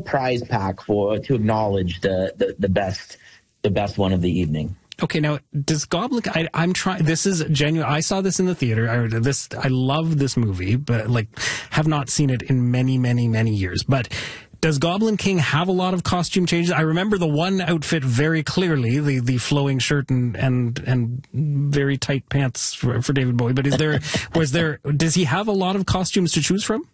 prize pack to acknowledge the best one of the evening. Okay, now does Goblin? I'm trying. This is genuine. I saw this in the theater. I love this movie, but have not seen it in many, many, many years. But does Goblin King have a lot of costume changes? I remember the one outfit very clearly, the flowing shirt and very tight pants for David Bowie. But does he have a lot of costumes to choose from?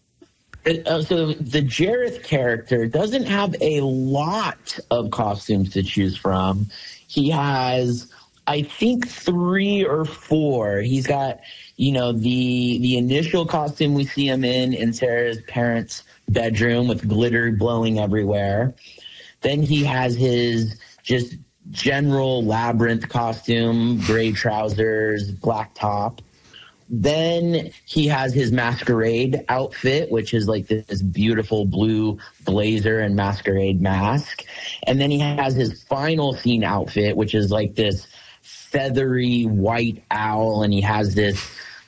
So the Jareth character doesn't have a lot of costumes to choose from. He has, I think, 3 or 4. He's got, the initial costume we see him in Sarah's parents' bedroom with glitter blowing everywhere. Then he has his just general labyrinth costume, gray trousers, black top. Then he has his masquerade outfit, which is like this beautiful blue blazer and masquerade mask. And then he has his final scene outfit, which is like this feathery white owl, and he has this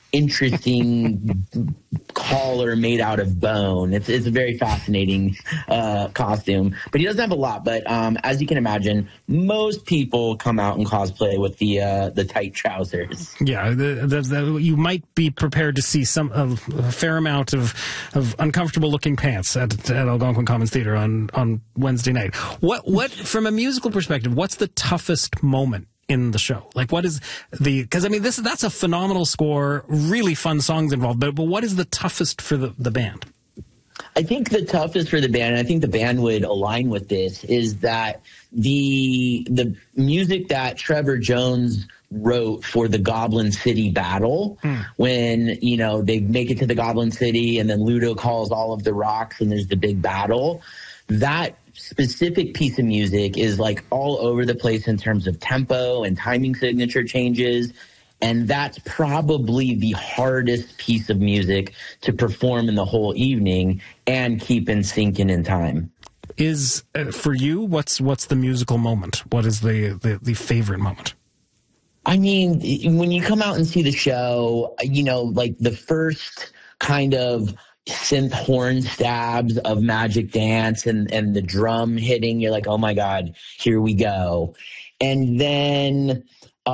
interesting collar made out of bone. It's a very fascinating costume, but he doesn't have a lot. But as you can imagine, most people come out and cosplay with the tight trousers. Yeah, you might be prepared to see a fair amount of uncomfortable looking pants at Algonquin Commons Theatre on Wednesday night. What from a musical perspective, what's the toughest moment in the show? What is because that's a phenomenal score, really fun songs involved, but what is the toughest for the band? I think the toughest for the band, and I think the band would align with this, is that the music that Trevor Jones wrote for the Goblin City battle, when, they make it to the Goblin City and then Ludo calls all of the rocks and there's the big battle, that specific piece of music is all over the place in terms of tempo and timing signature changes. And that's probably the hardest piece of music to perform in the whole evening and keep in sync and in time. Is for you, what's the musical moment? What is the favorite moment? I mean, when you come out and see the show, the first kind of synth horn stabs of Magic Dance and the drum hitting, you're like, oh my God, here we go. And then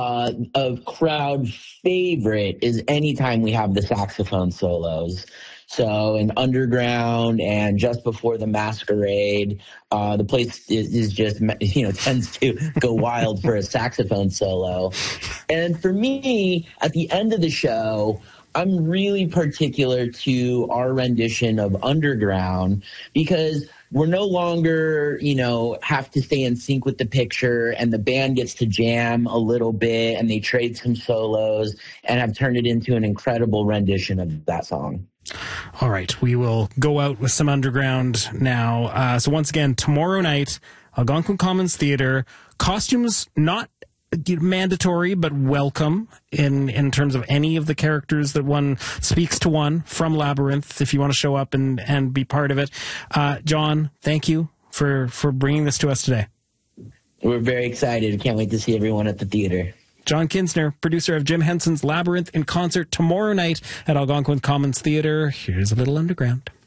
a crowd favorite is anytime we have the saxophone solos. So in Underground and just before the Masquerade, the place is just, tends to go wild for a saxophone solo. And for me, at the end of the show, I'm really particular to our rendition of Underground because we're no longer, have to stay in sync with the picture, and the band gets to jam a little bit and they trade some solos and have turned it into an incredible rendition of that song. All right. We will go out with some Underground now. So once again, tomorrow night, Algonquin Commons Theatre, costumes not mandatory but welcome in terms of any of the characters that one speaks to one from Labyrinth, if you want to show up and be part of it. John, thank you for bringing this to us today. We're very excited. Can't wait to see everyone at the theater. John Kinsner, producer of Jim Henson's Labyrinth in concert tomorrow night at Algonquin Commons Theatre. Here's a little Underground.